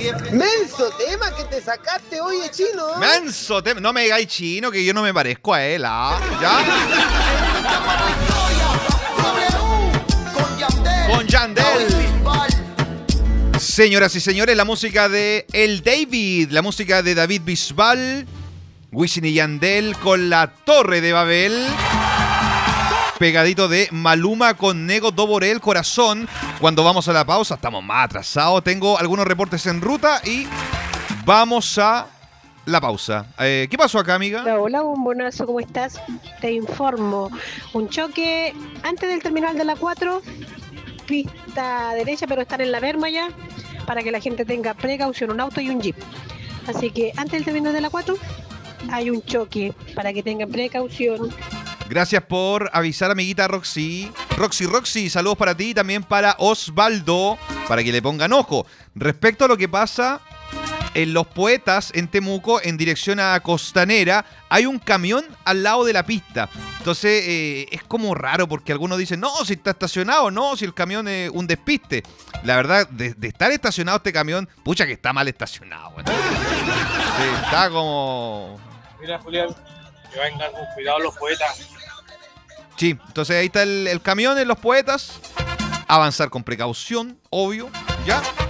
Menso tema que te sacaste, oye, chino. Menso tema. No me digáis chino, que yo no me parezco a él, ¿ah? ¿Ya? Con Yandel. Señoras y señores, la música de El David, la música de David Bisbal, Wisin y Yandel con La Torre de Babel, pegadito de Maluma con Nego do Borel, Corazón. Cuando vamos a la pausa, estamos más atrasados. Tengo algunos reportes en ruta y vamos a la pausa. ¿Qué pasó acá, amiga? Hola, bombonazo, ¿cómo estás? Te informo. Un choque antes del terminal de la 4, pista derecha, pero están en la Berma ya, para que la gente tenga precaución, un auto y un jeep. Así que antes del terminal de la 4 hay un choque, para que tengan precaución. Gracias por avisar, amiguita Roxy. Roxy, saludos para ti y también para Osvaldo, para que le pongan ojo. Respecto a lo que pasa en Los Poetas, en Temuco, en dirección a Costanera, hay un camión al lado de la pista. Entonces, es como raro porque algunos dicen, no, si está estacionado, no, si el camión es un despiste. La verdad, de estar estacionado este camión, pucha que está mal estacionado. Sí, está como... Mira, Julián, que vengan con cuidado los poetas. Sí, entonces ahí está el camión en Los Poetas. Avanzar con precaución, obvio, ¿ya?